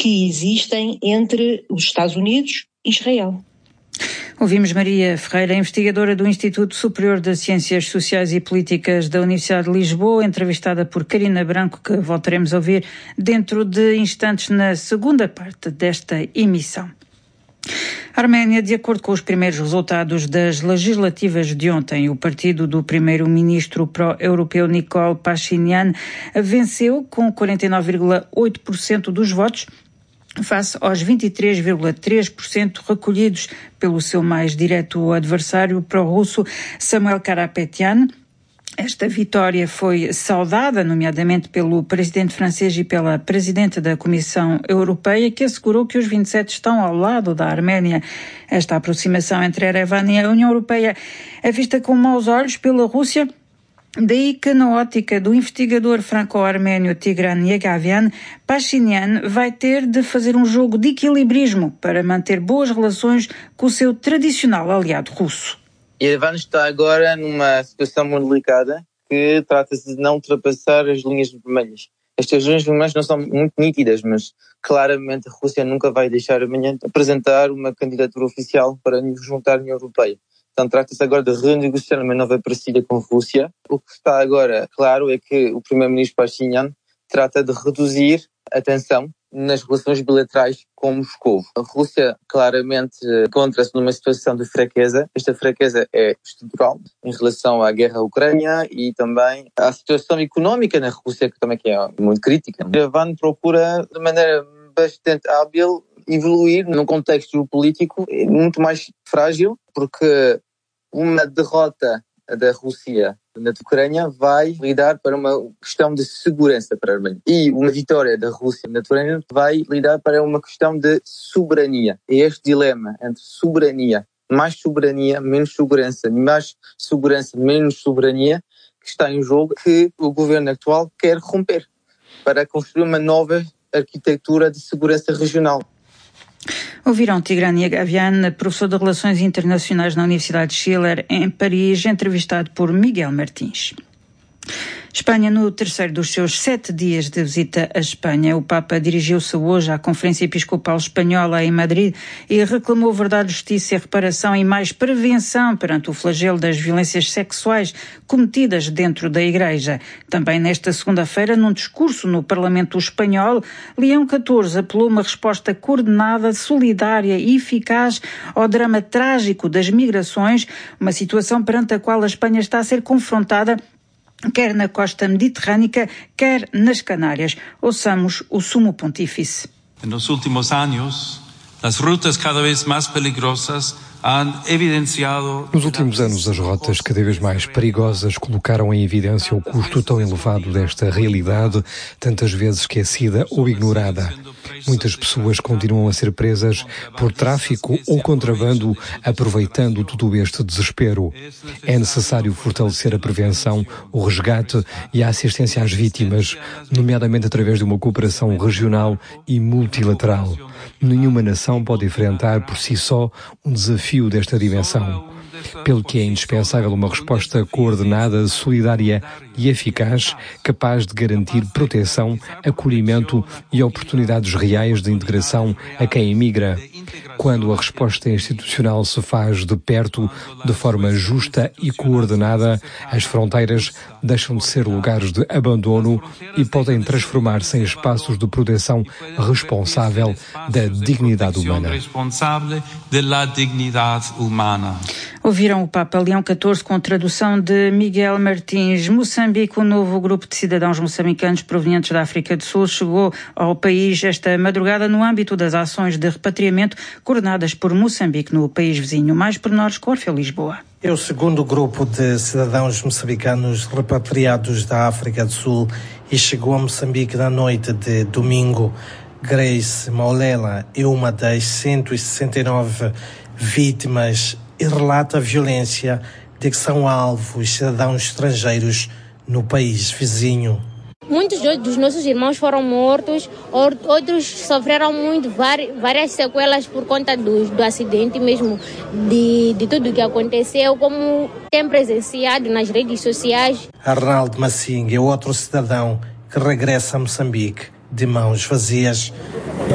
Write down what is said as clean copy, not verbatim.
que existem entre os Estados Unidos e Israel. Ouvimos Maria Ferreira, investigadora do Instituto Superior de Ciências Sociais e Políticas da Universidade de Lisboa, entrevistada por Karina Branco, que voltaremos a ouvir dentro de instantes na segunda parte desta emissão. A Arménia, de acordo com os primeiros resultados das legislativas de ontem, o partido do primeiro-ministro pró-europeu Nikol Pashinyan venceu com 49,8% dos votos, face aos 23,3% recolhidos pelo seu mais direto adversário pró-russo Samuel Karapetyan. Esta vitória foi saudada, nomeadamente pelo presidente francês e pela presidente da Comissão Europeia, que assegurou que os 27 estão ao lado da Arménia. Esta aproximação entre Erevan e a União Europeia é vista com maus olhos pela Rússia. Daí que, na ótica do investigador franco-arménio Tigran Yegavian, Pashinyan vai ter de fazer um jogo de equilibrismo para manter boas relações com o seu tradicional aliado russo. Yerevan está agora numa situação muito delicada, que trata-se de não ultrapassar as linhas vermelhas. Estas linhas vermelhas não são muito nítidas, mas claramente a Rússia nunca vai deixar amanhã apresentar uma candidatura oficial para juntar à União Europeia. Então trata-se agora de renegociar uma nova parceria com a Rússia. O que está agora claro é que o primeiro-ministro Pashinyan trata de reduzir a tensão nas relações bilaterais com Moscou. A Rússia claramente encontra-se numa situação de fraqueza. Esta fraqueza é estrutural em relação à guerra à Ucrânia e também à situação económica na Rússia, que também é muito crítica. Yerevan procura, de maneira bastante hábil, evoluir num contexto geopolítico muito mais frágil, porque uma derrota da Rússia na Ucrânia vai lidar para uma questão de segurança para a Arménia. E uma vitória da Rússia na Ucrânia vai lidar para uma questão de soberania. E este dilema entre soberania, menos segurança, mais segurança, menos soberania, que está em jogo, que o governo atual quer romper para construir uma nova arquitetura de segurança regional. Ouviram Tigran Yegavian, professor de Relações Internacionais na Universidade de Schiller, em Paris, entrevistado por Miguel Martins. Espanha, no terceiro dos seus 7 dias de visita à Espanha, o Papa dirigiu-se hoje à Conferência Episcopal Espanhola em Madrid e reclamou verdade, justiça e reparação e mais prevenção perante o flagelo das violências sexuais cometidas dentro da Igreja. Também nesta segunda-feira, num discurso no Parlamento Espanhol, Leão XIV apelou uma resposta coordenada, solidária e eficaz ao drama trágico das migrações, uma situação perante a qual a Espanha está a ser confrontada quer na costa mediterrânea, quer nas Canárias. Ouçamos o Sumo Pontífice. Nos últimos anos, as rutas cada vez mais perigosas han evidenciado... Nos últimos anos, as rotas cada vez mais perigosas colocaram em evidência o custo tão elevado desta realidade, tantas vezes esquecida ou ignorada. Muitas pessoas continuam a ser presas por tráfico ou contrabando, aproveitando todo este desespero. É necessário fortalecer a prevenção, o resgate e a assistência às vítimas, nomeadamente através de uma cooperação regional e multilateral. Nenhuma nação pode enfrentar por si só um desafio desta dimensão, pelo que é indispensável uma resposta coordenada, solidária e eficaz, capaz de garantir proteção, acolhimento e oportunidades reais de integração a quem emigra. Quando a resposta institucional se faz de perto, de forma justa e coordenada, as fronteiras deixam de ser lugares de abandono e podem transformar-se em espaços de proteção responsável da dignidade humana. Ouviram o Papa Leão XIV com tradução de Miguel Martins. Moçambique, o novo grupo de cidadãos moçambicanos provenientes da África do Sul, chegou ao país esta madrugada no âmbito das ações de repatriamento coordenadas por Moçambique no país vizinho. Mais pormenores com Orfeu Lisboa. É o segundo grupo de cidadãos moçambicanos repatriados da África do Sul e chegou a Moçambique na noite de domingo. Grace Maulela é uma das 169 vítimas e relata a violência de que são alvos cidadãos estrangeiros no país vizinho. Muitos dos nossos irmãos foram mortos, outros sofreram muito, várias sequelas por conta do acidente mesmo, de tudo o que aconteceu, como tem presenciado nas redes sociais. Arnaldo Massinga é outro cidadão que regressa a Moçambique de mãos vazias.